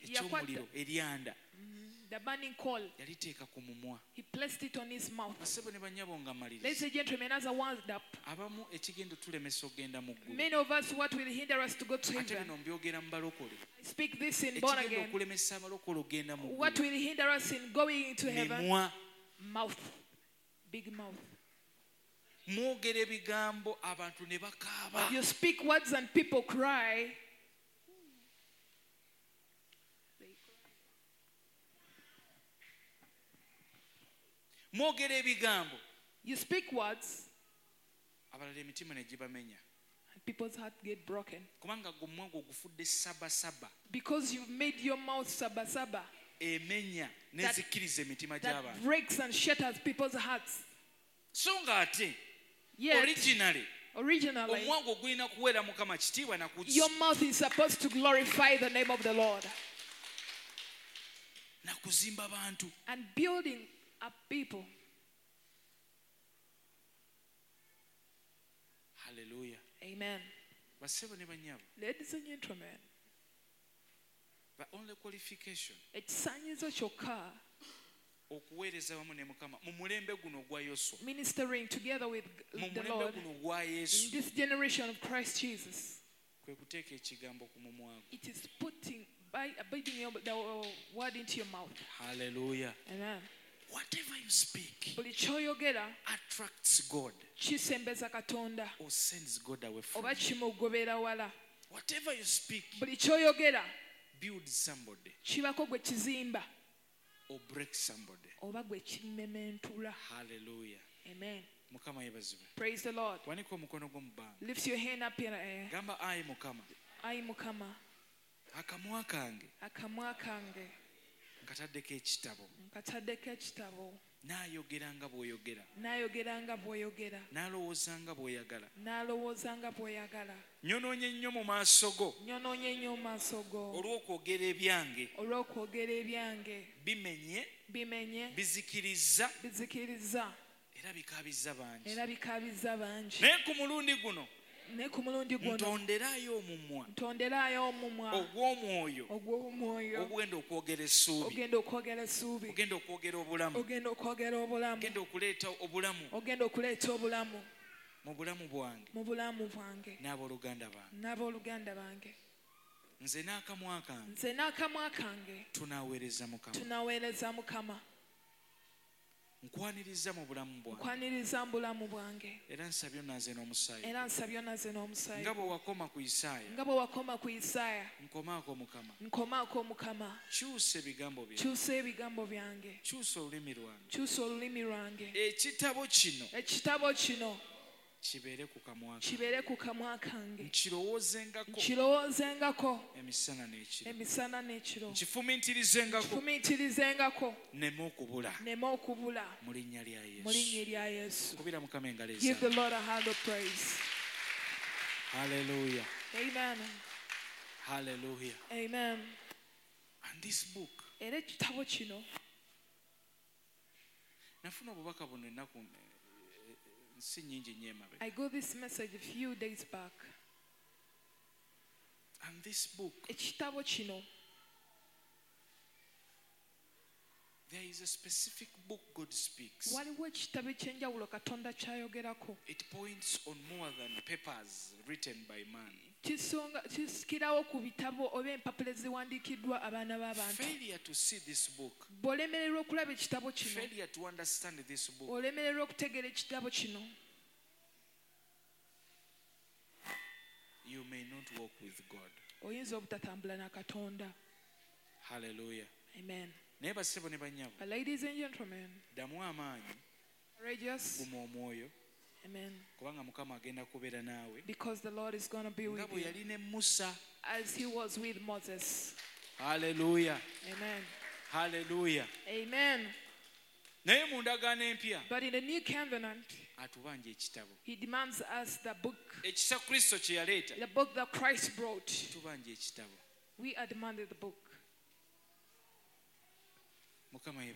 ekyomuliro eryanda the burning coal. yaliteeka ku mumwa. He placed it on his mouth. Basebo ne banyabo nga Ladies maliriza. and gentlemen, as I wound up, Abamu ekigenda tulemesa okgenda mu ggulu. many of us, what will hinder us to go to Ate heaven? bino mbyogera mu balokole. I speak this in born Ekigenda again. okulemesa abalokole okgenda mu What ggulu. will hinder us in going into heaven? Mimwa. Mouth. Big mouth. Mwogera ebigambo abantu ne bakaaba. You speak words and people cry. Mwogera ebigambo. You speak words Abalala emitima ne gibamenya. and people's heart get broken. Kubanga gwe gwo gufudde sabasaba. Because you've made your mouth sabasaba. Emenya nezikkiriza emitima That gy'abantu. breaks and shatters people's hearts. So ng'ate Yet, originally originally, omwa gwo gulina kuweera Mukama kitiibwa na kuzza. your mouth is supposed to glorify the name of the Lord. Na kuzimba bantu. And building up people. Hallelujah. Amen. Basebo ne banyabo. Ladies and gentlemen, The only qualification ekisaanyizo kyokka okuweereza wamu ne Mukama mu mulembe guno ogwa Yoswa. ministering together with Mu the mulembe Lord guno ogwa in Yesu. this generation of Christ Jesus. Kwe kuteeka ekigambo ku mumwa gwo. It is putting the word into your mouth. Hallelujah. Amen. Whatever you speak Buli kyoyogera attracts God kisembeza Katonda or sends God away from oba you. kimugobera wala. Whatever you speak Buli kyoyogera builds somebody kibako gwe kizimba or breaks somebody. oba gwe kimementula. Hallelujah. Amen. Mukama yebazibwe. Praise the Lord. Wanika omukono gwo mu bbanga. Lift your hand up in the air. Gamba ayi Mukama. Ayi Mukama, Akamwa kange akamwa kange nkataddeko ekitabo. nkataddeko ekitabo. Naayogera nga bw'oyogera. Naayogera nga bw'oyogera. Naalowooza nga bw'oyagala. N'alowooza nga bw'oyagala. Nyonoonye nnyo mu maaso go Nyonoonye nnyo mu maaso go olw'okwogera ebyange. olw'okwogera ebyange. Bimenye, Bimenye, bizikiriza bizikiriza era bikaabizza bangi. era bikaabizza bangi. Naye ku mulundi guno Naye ku mulundi guno ntonderayo omumwa ntonderayo omumwa ogw'omwoyo ogw'omwoyo ogugenda okwogera essuubi, ogenda okwogera essuubi, ogenda okwogera obulamu, ogenda okwogera obulamu, ogenda okuleeta obulamu ogenda okuleeta obulamu mu bulamu bwange mu bulamu bwange n'abooluganda bange. n'abooluganda bange. Nze n'akamwa kange Nze n'akamwa kange tunaaweereza Mukama. tunaweereza Mukama. Nkwaniriza mu bulamu bwange Nkwaniriza mu bulamu bwange era nsabye onaaze n'omusaayi. era nsabye onaze n'omusaayi. Nga bwe wakoma ku Isaaya, Nga bwe wakoma ku Isaaya, nkomaako Mukama. nkomaako Mukama. Kyusa ebigambo byange, Kyusa ebigambo byange, kyusa olulimi lwange. kyusa olulimi lwange. Ekitabo kino Ekitabo kino kibeere ku kamwa kange. kibeere ku kamwa kange, Nkirowoozengako nkirowoozengako emisana n'ekiro. emisana n'ekiro, Nkifumiitirizengako kifumiitirizengako nneme okubula nneme okubula mu linnya lya mu linnya Yesu. erya Yesu. Kubira Mukama engalo Give the ezange. Lord a hand of praise. Hallelujah. Amen. Hallelujah. Amen. And this book, Era ekitabo kino nafuna obubaka buno ennaku nsi nnyingi nnyo emabega. I got this message a few days back. And this book, Ekitabo kino there is a specific book God speaks. waliwo ekitabo ekyenjawulo Katonda kyayogerako. It points on more than papers written by man. Kisikirawo ku bitabo oba empapula eziwandiikiddwa abaana b'abantu. Failure to see this book, Bw'olemererwa okulaba ekitabo kino, failure to understand this book, olemererwa okutegeera ekitabo kino, you may not walk with God. oyinza obutatambula na Katonda. Hallelujah. Amen. Naye basebo ne bannyabo, But ladies and gentlemen, ddamu amaanyi, courageous. guma omwoyo, Amen. kubanga Mukama agenda kubeera naawe Because the Lord is going to be nga with bwe you yali ne Musa. as he was with Moses. Hallelujah. Amen. Hallelujah. Amen. Naye mu ndagaano empya But in the new covenant, atubanja ekitabo. he demands us the book, Ekisa Kristo kye yaleeta, the book that Christ brought. tubanja ekitabo. We are demanded the book. Mukama